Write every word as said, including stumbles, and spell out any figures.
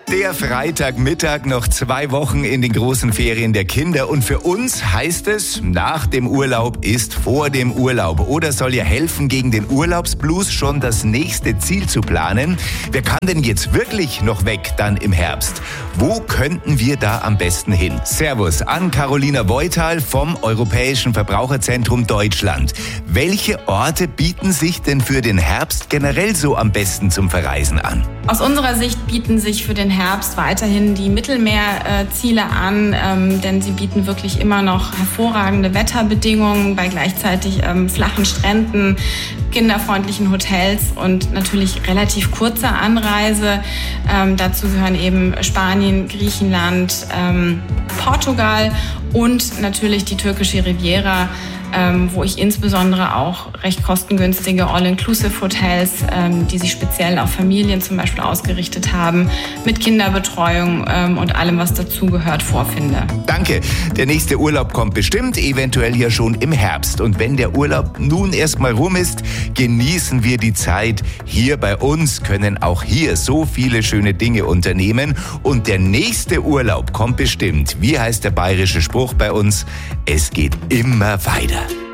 Der Freitagmittag, noch zwei Wochen in den großen Ferien der Kinder. Und für uns heißt es, nach dem Urlaub ist vor dem Urlaub. Oder soll ja helfen, gegen den Urlaubsblues schon das nächste Ziel zu planen. Wer kann denn jetzt wirklich noch weg dann im Herbst? Wo könnten wir da am besten hin? Servus an Carolina Voital vom Europäischen Verbraucherzentrum Deutschland. Welche Orte bieten sich denn für den Herbst generell so am besten zum Verreisen an? Aus unserer Sicht bieten sich für den Herbst weiterhin die Mittelmeerziele an, ähm, denn sie bieten wirklich immer noch hervorragende Wetterbedingungen bei gleichzeitig ähm, flachen Stränden, kinderfreundlichen Hotels und natürlich relativ kurzer Anreise. Ähm, dazu gehören eben Spanien, Griechenland, ähm, Portugal und natürlich die türkische Riviera, Ähm, wo ich insbesondere auch recht kostengünstige All-Inclusive-Hotels, ähm, die sich speziell auf Familien zum Beispiel ausgerichtet haben, mit Kinderbetreuung ähm, und allem, was dazugehört, vorfinde. Danke. Der nächste Urlaub kommt bestimmt, eventuell ja schon im Herbst. Und wenn der Urlaub nun erstmal rum ist, genießen wir die Zeit. Hier bei uns können auch hier so viele schöne Dinge unternehmen. Und der nächste Urlaub kommt bestimmt. Wie heißt der bayerische Spruch bei uns? Es geht immer weiter.